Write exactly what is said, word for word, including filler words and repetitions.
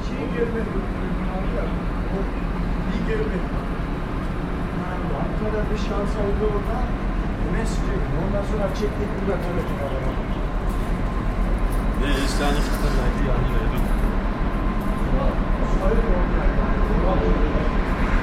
şey görmedim. O bir görmedim. Ankara'da bir şans oldu orada. Mescid. Ondan sonra çektik burada tanıdık araba. Ne İslam'ı kıtırlaydı yani. Sayın oldu yani.